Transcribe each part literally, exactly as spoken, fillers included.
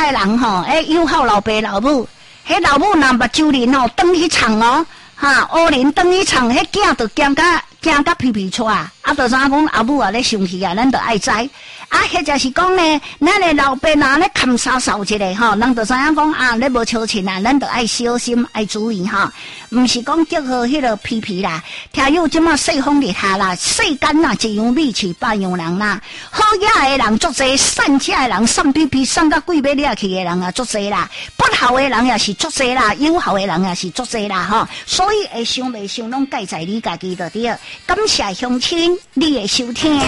诶人吼，诶友好老爸老母，迄老母若目睭灵吼，转去唱哦，哈，乌灵转去唱，迄囝就惊甲惊甲皮皮出啊，啊，就知影讲阿母啊咧生气啊，咱就爱知。啊，或者是讲呢，咱的老爸若咧砍杀扫一个吼，咱就知影讲啊，咧无超前啊，咱就爱小心爱注意哈，毋是讲结合迄个皮皮啦。听有即马世风日下啦，世间呐一样米饲百样人啦，好野的人足侪，善假的人善皮皮善到鬼要掠去的人啊足侪啦，不好的人也是足侪啦，友好的人也是足侪啦吼。所以会想袂想拢盖在你家己就对。感谢乡亲你的收听。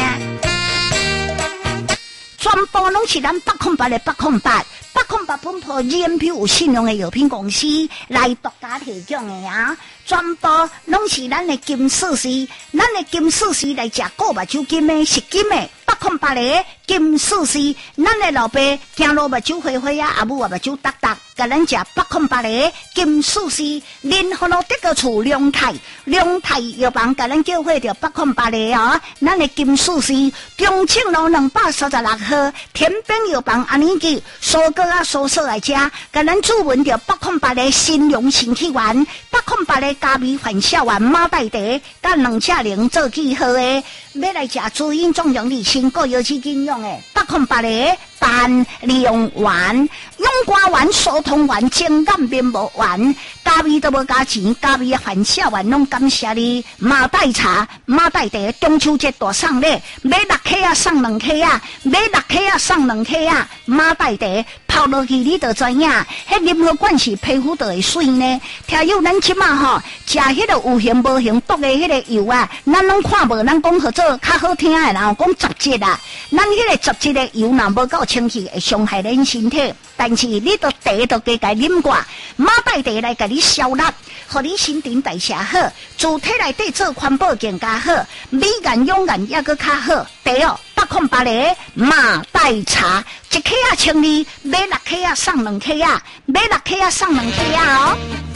全部拢是咱八空八的八空八，八空八本铺 G M P 有信用的药品公司来独家提供的啊！全部拢是咱的金四四，咱的金四四来食古目酒金的是金的，八空八的金四四，咱的老爸行路目酒花花啊，阿母啊目酒达达，甲咱食八空八的金四四，任何路得个厝良泰，良泰药房甲咱叫货着八空八的啊！咱的金四四，中庆路两百三十六号，天边药房安尼记，蔬果啊蔬菜来食，甲咱注文着八空八的新荣新气丸，八空八的加味反效丸马黛茶，甲两只零做记号的，要来食滋阴壮阳利心，各有其应用的八空八的单利用丸、永瓜丸、疏通丸、精干面膜丸，加味都无加钱，加味反效丸拢感谢你。马黛茶、马黛茶，中秋节大送礼，买六克啊送两克啊，买六克啊送两克啊，马黛茶泡落去你就知影，迄任何款式皮肤都会水呢。听有咱即马吼，食迄个有形无形毒的迄个油啊，咱拢看无，咱讲合作较好听的人讲杂质啊，咱迄个杂质的油若无够清气，会伤害咱身体。但是你都茶都加甲啉过，马黛茶来甲你消纳，互你新陈代谢好，主体内底做环保更加好，美颜永远也搁较好。茶哦，八空八个马黛茶，一克啊千二，买六克啊送两克啊，买六克啊送两克啊哦。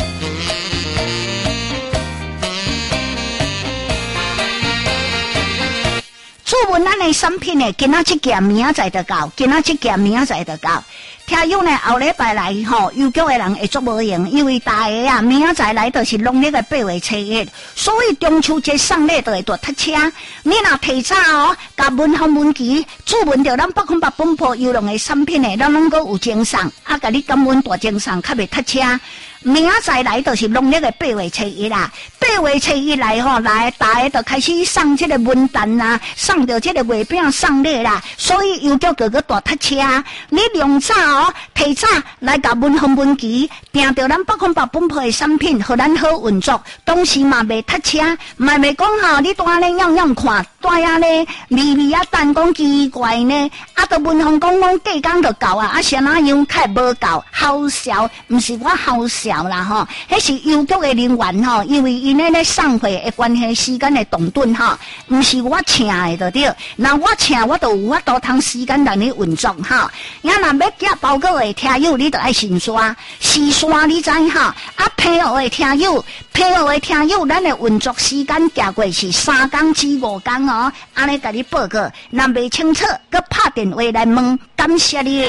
注文咱的产品呢，今仔这件明仔载就到，今仔这件明仔载就到。听友呢，后礼拜来吼，邮局的人会足无用，因为大个啊，明仔载来就是农历的八月初一，所以中秋节送礼就会大塞车。你若提早哦，甲文航文期注文着咱八空八本铺优良的产品呢，咱拢个有精送，啊，甲你感恩大精送，较袂塞车。明仔载来就是农历的八月初一啦，八月初一来吼，来大家就开始送这个文旦啦，送着这个月饼送礼啦，所以邮局个个大塞车。你量早哦，提早来甲文航文期订着咱八空八本铺的产品，互咱好运作，同时嘛袂塞车，嘛袂讲吼，你单咧样样看，单呀咧微微啊，但讲奇怪呢，啊，都文航讲讲价工就够啊，啊，啥哪样较无够，好笑，毋是我好笑。啦吼，迄是邮局的人员吼，因为因咧咧送货的关系，时间的长短吼，毋是我请的就对。那我请我就有法度通时间来你运作吼。呀，若要寄包裹的听友，你就爱先刷，先刷你知吼。啊，批号的听友，批号的听友，咱的运作时间加过是三工至五工哦。安尼甲你报告，若袂清楚，佮拍电话来问，感谢你。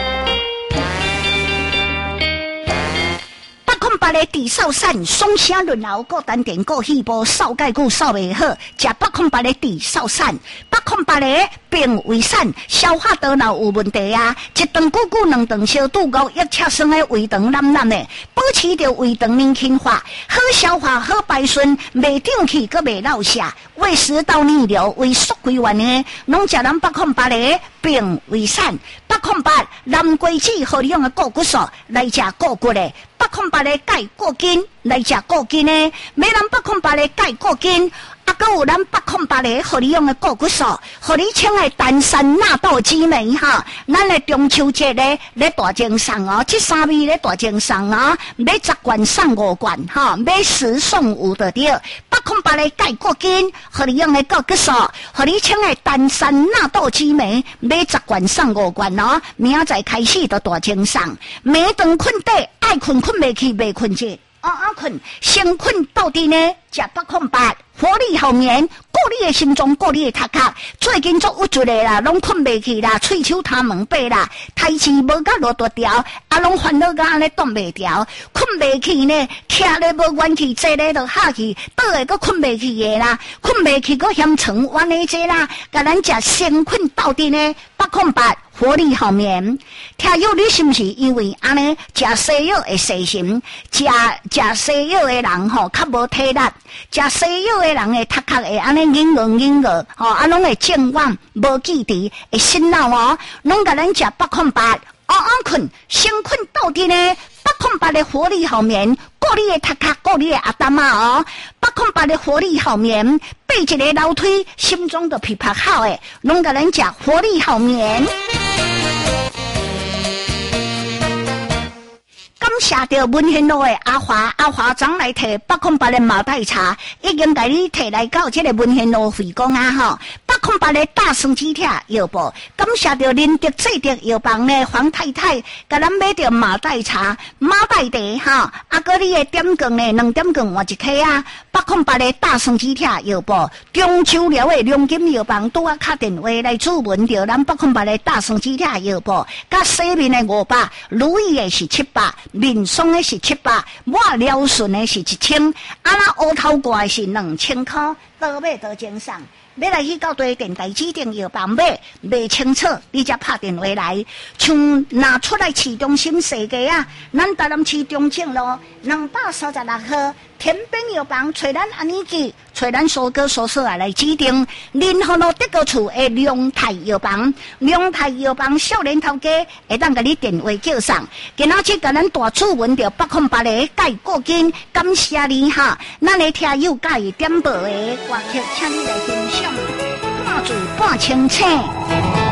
空八个地扫散，双声润喉，各单点各细胞，扫介久扫袂好，食八空八个地扫散，八空八个并胃散，消化道脑有问题啊！一顿久久两顿小肚饿，一切生的胃肠烂烂的，保持着胃肠年轻化，好消化，好排顺，袂胀气，佮袂落下，胃食道逆流，胃缩归原的，拢食咱八空八个并胃散，八空八蓝桂枝合利用的固骨素来食固骨的。八空八个钙固筋来食固筋呢，买咱八空八个钙固筋，啊，搁有咱八空八个互你用的固骨素，互你请的丹参纳豆激酶哈，咱的中秋节咧咧大精送哦，这三味咧大精送哦，买十罐送五罐哈，买十送五的对。八空八个钙固筋，互你用的固骨素，互你请的丹参纳豆激酶，买十罐送五罐哦，明仔载开始就大精送，每顿困底爱困困袂去，袂困去。 啊啊困，先困到底呢，食八空八，活力后面，顾你的心中，顾你的头壳，最近足有一个啦，拢困袂去啦，喙手他门背啦，台词无甲落大条，啊，拢烦恼甲安尼挡袂调，困袂去呢，徛咧无元气，坐咧就下去，倒会阁困袂去的啦，困袂去阁嫌床弯的这啦，甲咱食先困到底呢，八空八。活力后面，听友你是不是因为安尼食西药的细心，食食西药的人吼较无体力，食西药的人的头壳会安尼硬硬硬个，吼啊拢会健忘，无记忆，会心脑哦，拢甲咱食八空八，暗暗困，先困到底呢，八空八的活力后面，顾你的头壳，顾你的阿达妈哦，八空八的活力后面，背一个楼梯，心中都噼啪好诶，拢甲咱食活力后面。感谢着文贤路的阿华，阿华长来摕八空八的毛带茶，已经甲你摕来到这个文贤路回工啊吼。八空八的大生鸡腿药包，感谢着林德制德药房的黄太太，甲咱买着毛带茶、毛带茶哈，啊个你的点羹呢，两点羹换一克啊。八空八的大生鸡腿药包，中秋寮的龙金药房拄啊打电话来主文着咱八空八的大生鸡腿药包，甲西面的五百，如意的是七百。面霜的是七百，抹疗顺的是一千，啊那乌头挂的是两千块，多买多精上。要来去到对电台指定药房买，袂清楚，你才拍电话来。像拿出来市中心世界啊，咱台南市中正路两百三十六号天边药房，找咱安尼记，找咱所哥所说啊来指定。林河路德国厝的龙泰药房，龙泰药房少年头家会当甲你电话叫上。今仔日甲咱大主文着八空八个介过紧，感谢你哈！咱的听友介意点播的歌曲，请你来欣赏。半醉半清醒。